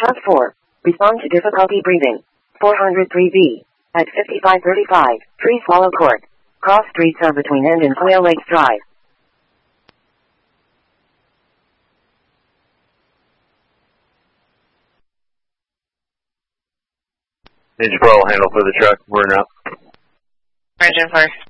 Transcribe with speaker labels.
Speaker 1: Task 4. Respond to difficulty breathing. 403B. At 5535, Tree Swallow Court. Cross streets are between End and Quail Lakes Drive.
Speaker 2: Ninja Pro will handle for the truck. We're up.
Speaker 3: Engine first.